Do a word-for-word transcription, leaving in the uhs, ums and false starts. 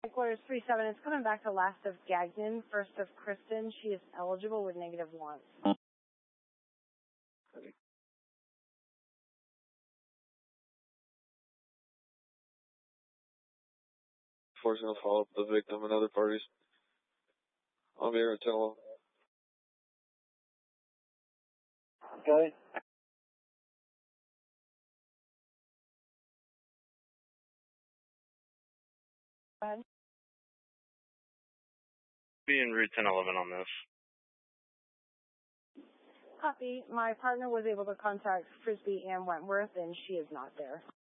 Quarters three seven, it's coming back to last of Gagnon, first of Kristen. She is eligible with negative one. Force gonna follow up the victim and other parties. I'll be here and tell them. Okay. Go ahead. Be in route ten eleven on this. Copy. My partner was able to contact Frisbee and Wentworth, and she is not there.